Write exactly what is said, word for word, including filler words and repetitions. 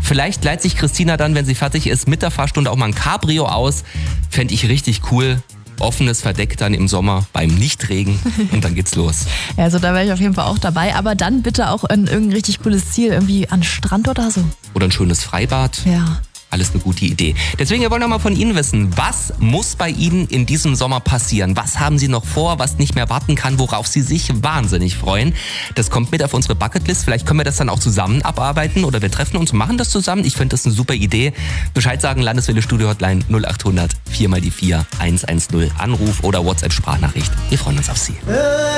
Vielleicht leiht sich Christina dann, wenn sie fertig ist, mit der Fahrstunde auch mal ein Cabrio aus. Fände ich richtig cool. Offenes Verdeck dann im Sommer beim Nichtregen und dann geht's los. Ja, also da wäre ich auf jeden Fall auch dabei, aber dann bitte auch in irgendein richtig cooles Ziel, irgendwie an Strand oder so. Oder ein schönes Freibad. Ja. Alles eine gute Idee. Deswegen, wir wollen noch mal von Ihnen wissen, was muss bei Ihnen in diesem Sommer passieren? Was haben Sie noch vor, was nicht mehr warten kann, worauf Sie sich wahnsinnig freuen? Das kommt mit auf unsere Bucketlist. Vielleicht können wir das dann auch zusammen abarbeiten oder wir treffen uns und machen das zusammen. Ich finde das eine super Idee. Bescheid sagen, Landeswelle Studio Hotline null acht hundert vier mal die vier eins eins null. Anruf oder WhatsApp-Sprachnachricht. Wir freuen uns auf Sie.